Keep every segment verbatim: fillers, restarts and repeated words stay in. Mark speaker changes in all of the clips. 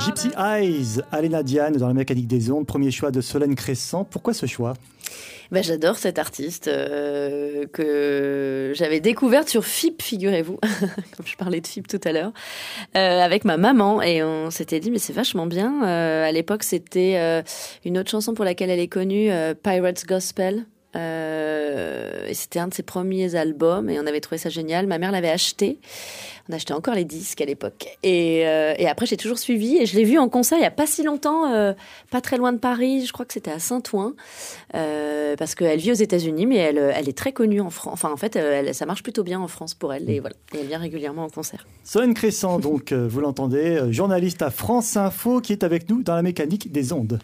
Speaker 1: Gypsy Eyes, Alena Diane dans la mécanique des ondes, premier choix de Solène Crescent. Pourquoi ce choix ?
Speaker 2: Ben, j'adore cette artiste euh, que j'avais découverte sur F I P, figurez-vous, comme je parlais de F I P tout à l'heure, euh, avec ma maman. Et on s'était dit, mais c'est vachement bien. Euh, à l'époque, c'était euh, une autre chanson pour laquelle elle est connue, euh, Pirates Gospel. Euh, et c'était un de ses premiers albums et on avait trouvé ça génial. Ma mère l'avait acheté. On achetait encore les disques à l'époque. Et, euh, et après, j'ai toujours suivi et je l'ai vue en concert il y a pas si longtemps, euh, pas très loin de Paris. Je crois que c'était à Saint-Ouen, euh, parce qu'elle vit aux États-Unis, mais elle, elle est très connue en France. Enfin, en fait, elle, ça marche plutôt bien en France pour elle. Et voilà, et elle vient régulièrement en concert.
Speaker 1: Solène Crescent, donc, euh, vous l'entendez, euh, journaliste à France Info, qui est avec nous dans la mécanique des ondes.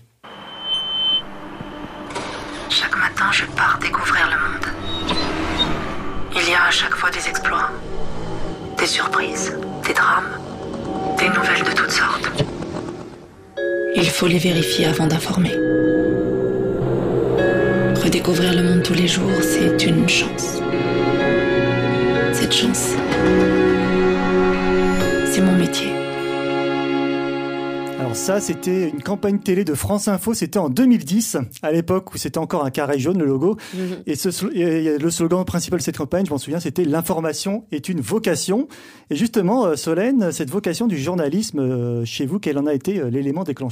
Speaker 3: Chaque matin, je pars découvrir le monde. Il y a à chaque fois des exploits, des surprises, des drames, des nouvelles de toutes sortes. Il faut les vérifier avant d'informer. Redécouvrir le monde tous les jours, c'est une chance. Cette chance, c'est mon métier.
Speaker 1: Alors ça, c'était une campagne télé de France Info, c'était en deux mille dix, à l'époque où c'était encore un carré jaune, le logo. Mmh. Et, ce, et le slogan principal de cette campagne, je m'en souviens, c'était « L'information est une vocation ». Et justement, Solène, cette vocation du journalisme, chez vous, quel en a été l'élément déclencheur ?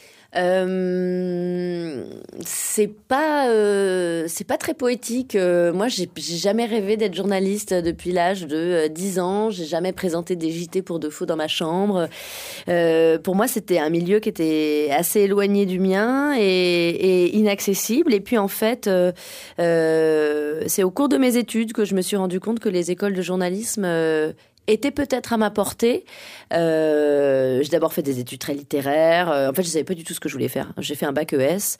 Speaker 2: Euh, c'est pas euh, c'est pas très poétique. Euh, moi, j'ai, j'ai jamais rêvé d'être journaliste depuis l'âge de euh, dix ans. J'ai jamais présenté des J T pour de faux dans ma chambre. Euh, pour moi, c'était un milieu qui était assez éloigné du mien et, et inaccessible. Et puis, en fait, euh, euh, c'est au cours de mes études que je me suis rendu compte que les écoles de journalisme euh, était peut-être à ma portée. Euh, j'ai d'abord fait des études très littéraires. Euh, en fait, je savais pas du tout ce que je voulais faire. J'ai fait un bac E S.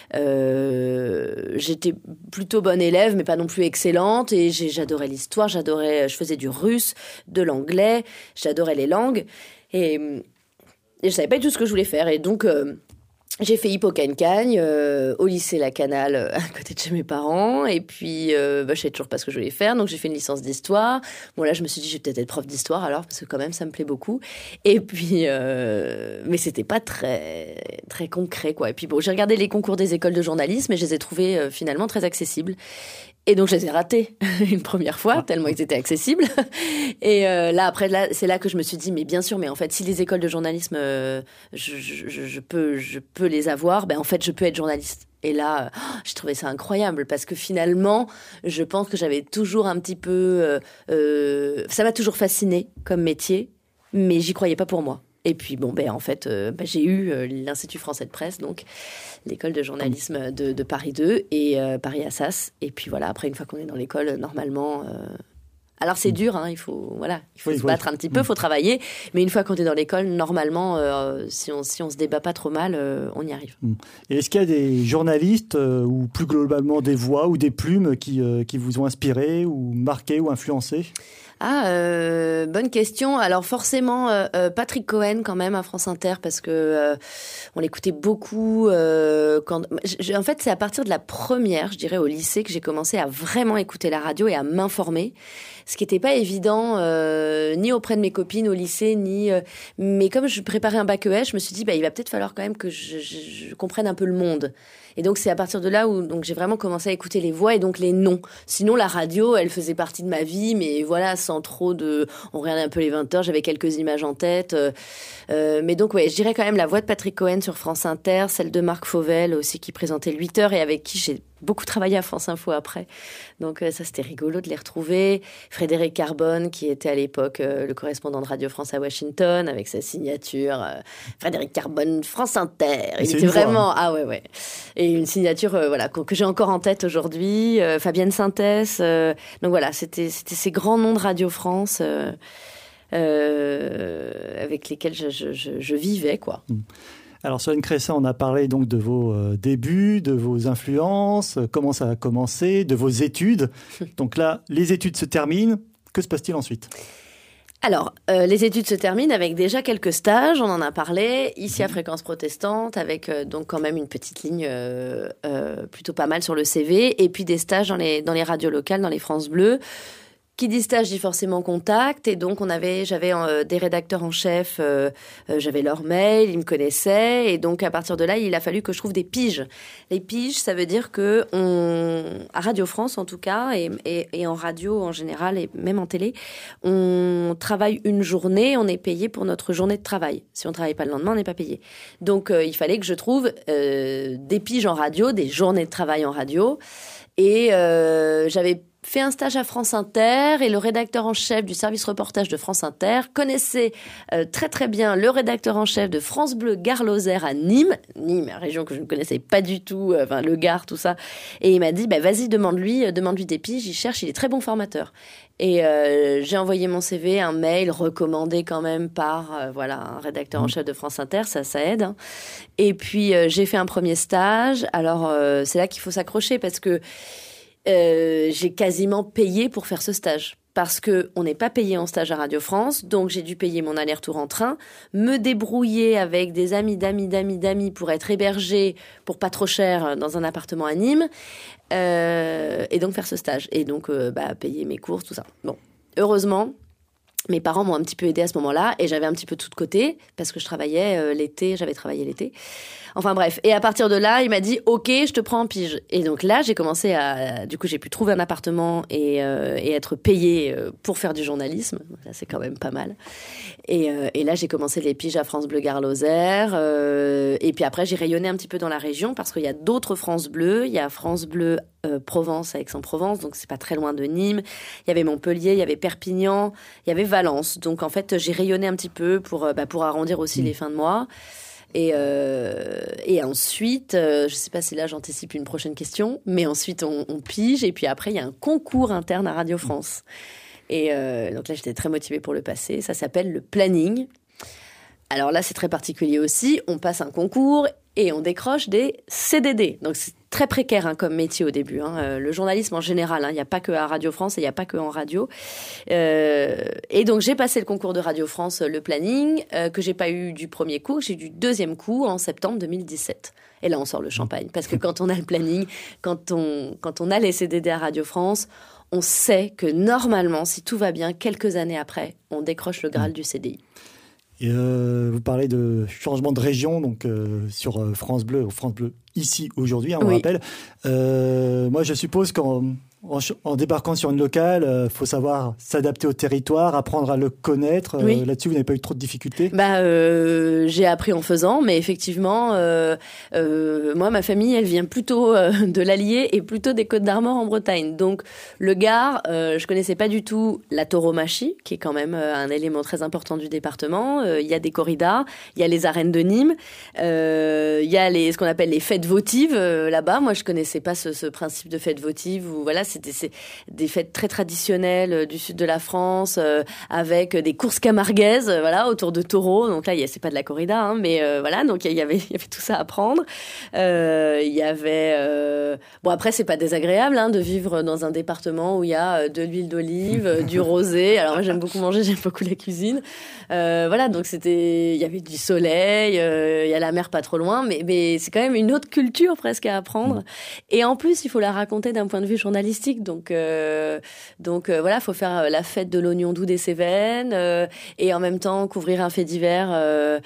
Speaker 2: Euh, j'étais plutôt bonne élève, mais pas non plus excellente. Et j'ai, j'adorais l'histoire, j'adorais, je faisais du russe, de l'anglais, j'adorais les langues. Et, et je savais pas du tout ce que je voulais faire. Et donc, euh, j'ai fait Hippocagne-Cagne euh, au lycée La Canale euh, à côté de chez mes parents et puis euh, bah, je savais toujours pas ce que je voulais faire, donc j'ai fait une licence d'histoire. Bon là je me suis dit je vais peut-être être prof d'histoire alors parce que quand même ça me plaît beaucoup. Et puis euh, mais c'était pas très très concret quoi. Et puis bon j'ai regardé les concours des écoles de journalisme et je les ai trouvés euh, finalement très accessibles. Et donc, je les ai ratés une première fois, tellement ils étaient accessibles. Et euh, là, après, là, c'est là que je me suis dit, mais bien sûr, mais en fait, si les écoles de journalisme, euh, je, je, je, peux, je peux les avoir, ben en fait, je peux être journaliste. Et là, oh, j'ai trouvé ça incroyable parce que finalement, je pense que j'avais toujours un petit peu... Euh, euh, ça m'a toujours fascinée comme métier, mais j'y croyais pas pour moi. Et puis, bon, ben, en fait, euh, ben, j'ai eu euh, l'Institut français de presse, donc l'école de journalisme de, de Paris deux et euh, Paris-Assas. Et puis voilà, après, une fois qu'on est dans l'école, normalement... Euh... Alors, c'est dur, hein, il faut, voilà, il faut oui, se oui. battre un petit peu, il faut travailler. Mais une fois qu'on est dans l'école, normalement, euh, si on si on se débat pas trop mal, euh, on y arrive.
Speaker 1: Et est-ce qu'il y a des journalistes euh, ou plus globalement des voix ou des plumes qui, euh, qui vous ont inspiré ou marqué ou influencé ?
Speaker 2: Ah, euh, bonne question. Alors forcément, euh, Patrick Cohen quand même à France Inter parce que euh, on l'écoutait beaucoup. Euh, quand, en fait, c'est à partir de la première, je dirais, au lycée que j'ai commencé à vraiment écouter la radio et à m'informer. Ce qui n'était pas évident, euh, ni auprès de mes copines au lycée, ni. Euh, mais comme je préparais un bac E S, je me suis dit, bah, il va peut-être falloir quand même que je, je, je comprenne un peu le monde. Et donc, c'est à partir de là où donc, j'ai vraiment commencé à écouter les voix et donc les noms. Sinon, la radio, elle faisait partie de ma vie, mais voilà, sans trop de... On regardait un peu les vingt heures, j'avais quelques images en tête. Euh, euh, mais donc, ouais, je dirais quand même la voix de Patrick Cohen sur France Inter, celle de Marc Fauvel aussi, qui présentait le huit heures et avec qui j'ai beaucoup travaillé à France Info après. Donc, euh, ça, c'était rigolo de les retrouver. Frédéric Carbone, qui était à l'époque euh, le correspondant de Radio France à Washington, avec sa signature. Euh, Frédéric Carbone, France Inter. Il était vraiment... Hein. Ah ouais, ouais. Et une signature euh, voilà, que, que j'ai encore en tête aujourd'hui. Euh, Fabienne Sintès. Euh, donc voilà, c'était, c'était ces grands noms de Radio France euh, euh, avec lesquels je, je, je, je vivais, quoi.
Speaker 1: Mmh. Alors, Solène Crescent, on a parlé donc de vos euh, débuts, de vos influences, euh, comment ça a commencé, de vos études. Donc là, les études se terminent. Que se passe-t-il ensuite ?
Speaker 2: Alors, euh, les études se terminent avec déjà quelques stages, on en a parlé, ici à Fréquence Protestante, avec euh, donc quand même une petite ligne euh, euh, plutôt pas mal sur le C V, et puis des stages dans les, dans les radios locales, dans les France Bleu. Qui dit stage dit forcément contact, et donc on avait, j'avais euh, des rédacteurs en chef, euh, euh, j'avais leur mail, ils me connaissaient, et donc à partir de là, il a fallu que je trouve des piges. Les piges, ça veut dire que on, à Radio France en tout cas, et, et, et en radio en général, et même en télé, on travaille une journée, on est payé pour notre journée de travail. Si on travaille pas le lendemain, on n'est pas payé. Donc euh, il fallait que je trouve euh, des piges en radio, des journées de travail en radio, et euh, j'avais fait un stage à France Inter, et le rédacteur en chef du service reportage de France Inter connaissait euh, très très bien le rédacteur en chef de France Bleu Gare Lozère à Nîmes, Nîmes, région que je ne connaissais pas du tout, euh, enfin le Gard, tout ça, et il m'a dit bah, vas-y demande-lui, euh, demande-lui des piges, il cherche, il est très bon formateur. Et euh, j'ai envoyé mon C V, un mail recommandé quand même par euh, voilà un rédacteur en chef de France Inter, ça ça aide. Hein. Et puis euh, j'ai fait un premier stage. Alors euh, c'est là qu'il faut s'accrocher parce que Euh, j'ai quasiment payé pour faire ce stage. Parce que on n'est pas payé en stage à Radio France, donc j'ai dû payer mon aller-retour en train, me débrouiller avec des amis, d'amis, d'amis, d'amis pour être hébergé pour pas trop cher dans un appartement à Nîmes, euh, et donc faire ce stage. Et donc, euh, bah, payer mes courses, tout ça. Bon, heureusement, mes parents m'ont un petit peu aidé à ce moment-là, et j'avais un petit peu tout de côté, parce que je travaillais euh, l'été, j'avais travaillé l'été. Enfin bref, et à partir de là, il m'a dit « Ok, je te prends en pige ». Et donc là, j'ai commencé à... Du coup, j'ai pu trouver un appartement et, euh, et être payée pour faire du journalisme. Là, c'est quand même pas mal. Et, euh, et là, j'ai commencé les piges à France Bleu Gare Lozère. Euh, et puis après, j'ai rayonné un petit peu dans la région parce qu'il y a d'autres France Bleu. Il y a France Bleu euh, Provence à Aix-en-Provence, donc c'est pas très loin de Nîmes. Il y avait Montpellier, il y avait Perpignan, il y avait Valence. Donc en fait, j'ai rayonné un petit peu pour, bah, pour arrondir aussi mmh. les fins de mois. Et, euh, et ensuite, euh, je ne sais pas si là j'anticipe une prochaine question, mais ensuite on, on pige, et puis après il y a un concours interne à Radio France. Et euh, donc là j'étais très motivée pour le passer, ça s'appelle le planning. Alors là c'est très particulier aussi, on passe un concours et on décroche des C D D. Donc c'est très précaire hein, comme métier au début. Hein. Euh, le journalisme en général, il hein, n'y a pas que à Radio France et il n'y a pas que en radio. Euh, et donc j'ai passé le concours de Radio France, le planning, euh, que j'ai pas eu du premier coup, j'ai eu du deuxième coup en septembre deux mille dix-sept. Et là on sort le champagne. Parce que quand on a le planning, quand on, quand on a les C D D à Radio France, on sait que normalement, si tout va bien, quelques années après, on décroche le Graal du C D I.
Speaker 1: Et euh, vous parlez de changement de région, donc euh, sur euh, France Bleu, France Bleu ici aujourd'hui, hein, on
Speaker 2: oui.
Speaker 1: rappelle. Euh, moi, je suppose qu'en en, en débarquant sur une locale, il euh, faut savoir s'adapter au territoire, apprendre à le connaître.
Speaker 2: Oui.
Speaker 1: Euh, là-dessus, vous n'avez pas eu trop de difficultés?
Speaker 2: Bah, euh, j'ai appris en faisant, mais effectivement, euh, euh, moi, ma famille, elle vient plutôt euh, de l'Allier et plutôt des Côtes d'Armor en Bretagne. Donc, le Gard, euh, je connaissais pas du tout la tauromachie, qui est quand même euh, un élément très important du département. Il euh, y a des corridas, il y a les arènes de Nîmes, il euh, y a les, ce qu'on appelle les fêtes votives euh, là-bas. Moi, je connaissais pas ce, ce principe de fête votive où voilà, c'était c'est des fêtes très traditionnelles euh, du sud de la France euh, avec des courses camarguaises, euh, voilà, autour de taureaux. Donc là, y a, c'est pas de la corrida, hein, mais euh, voilà, donc il y avait, il y avait tout ça à prendre. Il euh, y avait, euh... bon après, c'est pas désagréable hein, de vivre dans un département où il y a de l'huile d'olive, du rosé. Alors moi, j'aime beaucoup manger, j'aime beaucoup la cuisine. Euh, voilà, donc c'était, il y avait du soleil, il euh, y a la mer pas trop loin, mais, mais c'est quand même une autre culture presque à apprendre. Et en plus, il faut la raconter d'un point de vue journalistique. Donc, euh, donc euh, voilà, il faut faire la fête de l'oignon doux des Cévennes euh, et en même temps couvrir un fait divers. Euh,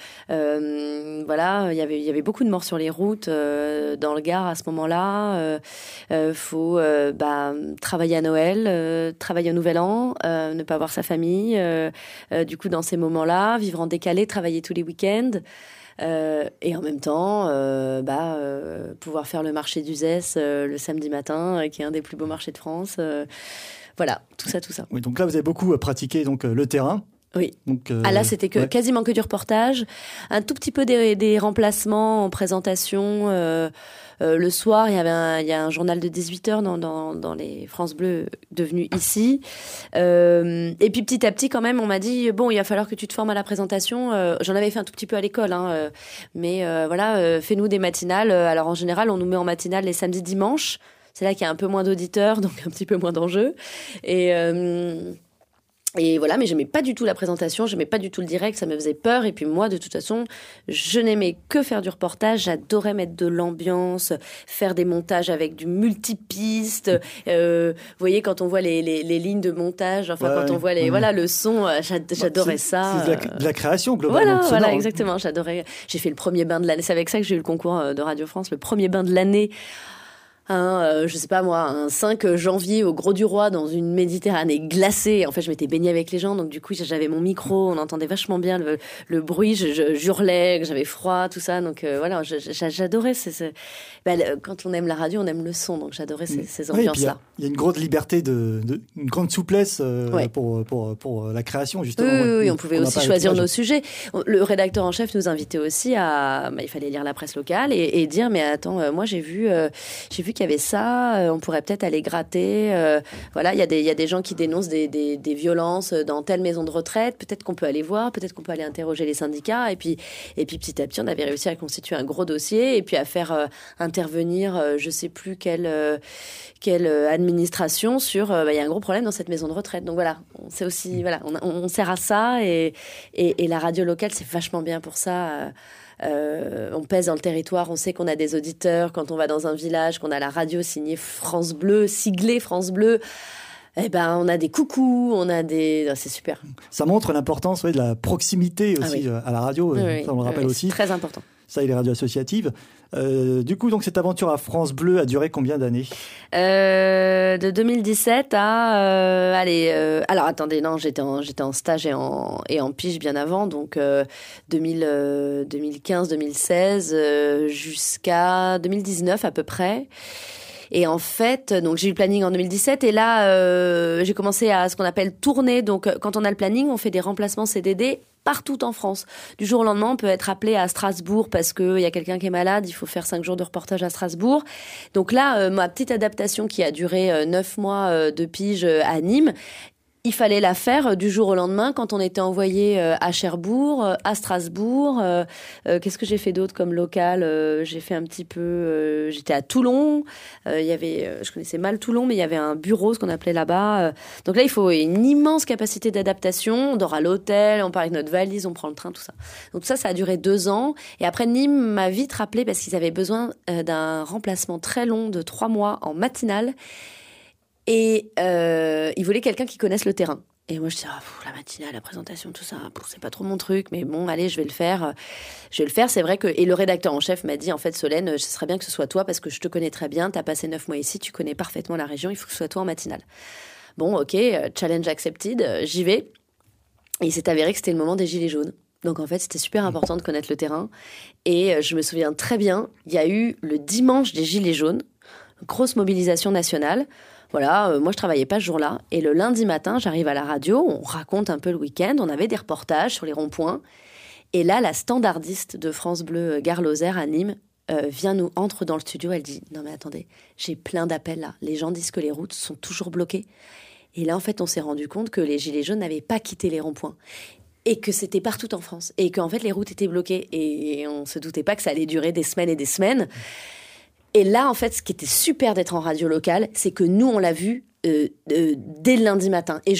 Speaker 2: euh, voilà, il y avait, il y avait beaucoup de morts sur les routes euh, dans le Gard à ce moment-là. Il euh, euh, faut euh, bah, travailler à Noël, euh, travailler au Nouvel An, euh, ne pas voir sa famille. Euh, euh, du coup, dans ces moments-là, vivre en décalé, travailler tous les week-ends. Euh, et en même temps, euh, bah, euh, pouvoir faire le marché d'Uzès euh, le samedi matin, euh, qui est un des plus beaux marchés de France. Euh, voilà, tout ça, tout ça.
Speaker 1: Oui, donc là, vous avez beaucoup pratiqué donc, le terrain.
Speaker 2: Oui.
Speaker 1: Donc, euh,
Speaker 2: ah là, c'était que,
Speaker 1: ouais.
Speaker 2: quasiment que du reportage. Un tout petit peu des, des remplacements en présentation. Euh, euh, le soir, il y avait un, il y a un journal de dix-huit heures dans, dans, dans les France Bleu devenu ici. Euh, et puis petit à petit, quand même, on m'a dit bon, il va falloir que tu te formes à la présentation. Euh, j'en avais fait un tout petit peu à l'école, hein, euh, mais euh, voilà, euh, fais-nous des matinales. Alors en général, on nous met en matinale les samedis, dimanches. C'est là qu'il y a un peu moins d'auditeurs, donc un petit peu moins d'enjeux. Et euh, Et voilà, mais j'aimais pas du tout la présentation, j'aimais pas du tout le direct, ça me faisait peur. Et puis moi, de toute façon, je n'aimais que faire du reportage. J'adorais mettre de l'ambiance, faire des montages avec du multipiste. Euh, vous voyez, quand on voit les, les, les lignes de montage, enfin, ouais, quand on voit les, ouais. voilà, le son, j'adorais
Speaker 1: c'est,
Speaker 2: ça.
Speaker 1: C'est de la, de la création, globalement.
Speaker 2: Voilà, voilà, exactement. J'adorais. J'ai fait le premier bain de l'année. C'est avec ça que j'ai eu le concours de Radio France, le premier bain de l'année. Un, euh, je sais pas moi, un cinq janvier au Gros du Roi dans une Méditerranée glacée. En fait, je m'étais baignée avec les gens, donc du coup, j'avais mon micro, on entendait vachement bien le, le bruit, je, je j'hurlais, que j'avais froid, tout ça. Donc euh, voilà, je, je, j'adorais. Ces, ces... Ben, quand on aime la radio, on aime le son, donc j'adorais ces, ces ambiances-là.
Speaker 1: Il y, y a une grande liberté, de, de, une grande souplesse euh, ouais. pour, pour, pour la création, justement.
Speaker 2: Oui, oui, oui on pouvait on aussi choisir nos sujets. Le rédacteur en chef nous invitait aussi à... Ben, il fallait lire la presse locale et, et dire, mais attends, euh, moi j'ai vu, euh, j'ai vu qu'il y avait ça, euh, on pourrait peut-être aller gratter. Euh, voilà, il y a des, il y a des gens qui dénoncent des, des, des violences dans telle maison de retraite. Peut-être qu'on peut aller voir, peut-être qu'on peut aller interroger les syndicats. Et puis, et puis petit à petit, on avait réussi à constituer un gros dossier et puis à faire euh, intervenir, euh, je sais plus quelle, euh, quelle administration sur. Euh, bah, il y a un gros problème dans cette maison de retraite. Donc voilà, c'est aussi voilà, on, on sert à ça et, et, et la radio locale, c'est vachement bien pour ça. Euh, Euh, on pèse dans le territoire, on sait qu'on a des auditeurs quand on va dans un village, qu'on a la radio signée France Bleu, siglée France Bleu. Eh ben, on a des coucous, on a des... Oh, c'est super.
Speaker 1: Ça montre l'importance ouais, de la proximité aussi ah, oui. à la radio, oui, ça on le rappelle
Speaker 2: oui,
Speaker 1: aussi.
Speaker 2: C'est très important.
Speaker 1: Ça et les radios associatives. Euh, du coup, donc cette aventure à France Bleu a duré combien d'années ?
Speaker 2: euh, De deux mille dix-sept à euh, allez. Euh, alors attendez, non, j'étais en j'étais en stage et en et en pige bien avant, donc euh, deux mille, euh, deux mille quinze, deux mille seize euh, jusqu'à deux mille dix-neuf à peu près. Et en fait, donc j'ai eu le planning en deux mille dix-sept et là euh, j'ai commencé à ce qu'on appelle tourner. Donc quand on a le planning, on fait des remplacements C D D partout en France. Du jour au lendemain, on peut être appelé à Strasbourg parce que il y a quelqu'un qui est malade, il faut faire cinq jours de reportage à Strasbourg. Donc là, euh, ma petite adaptation qui a duré euh, neuf mois euh, de pige euh, à Nîmes. Il fallait la faire du jour au lendemain quand on était envoyé à Cherbourg, à Strasbourg. Euh, euh, qu'est-ce que j'ai fait d'autre comme local ? euh, J'ai fait un petit peu... Euh, j'étais à Toulon. Euh, il y avait, euh, je connaissais mal Toulon, mais il y avait un bureau, ce qu'on appelait là-bas. Euh, donc là, il faut une immense capacité d'adaptation. On dort à l'hôtel, on part avec notre valise, on prend le train, tout ça. Donc ça, ça a duré deux ans. Et après, Nîmes m'a vite rappelé parce qu'ils avaient besoin euh, d'un remplacement très long de trois mois en matinale. Et euh, il voulait quelqu'un qui connaisse le terrain. Et moi, je disais, ah, la matinale, la présentation, tout ça, c'est pas trop mon truc, mais bon, allez, je vais le faire. Je vais le faire, c'est vrai que... Et le rédacteur en chef m'a dit, en fait, Solène, ce serait bien que ce soit toi, parce que je te connais très bien, t'as passé neuf mois ici, tu connais parfaitement la région, il faut que ce soit toi en matinale. Bon, ok, challenge accepted, j'y vais. Et il s'est avéré que c'était le moment des Gilets jaunes. Donc, en fait, c'était super important de connaître le terrain. Et je me souviens très bien, il y a eu le dimanche des Gilets jaunes, grosse mobilisation nationale. Voilà, euh, moi je travaillais pas ce jour-là. Et le lundi matin, j'arrive à la radio, on raconte un peu le week-end, on avait des reportages sur les ronds-points. Et là, la standardiste de France Bleu, Gare Lozère à Nîmes, euh, vient nous entre dans le studio. Elle dit, non mais attendez, j'ai plein d'appels là. Les gens disent que les routes sont toujours bloquées. Et là, en fait, on s'est rendu compte que les Gilets jaunes n'avaient pas quitté les ronds-points. Et que c'était partout en France. Et qu'en fait, les routes étaient bloquées. Et on se doutait pas que ça allait durer des semaines et des semaines. Et là, en fait, ce qui était super d'être en radio locale, c'est que nous, on l'a vu euh, euh, dès le lundi matin. Et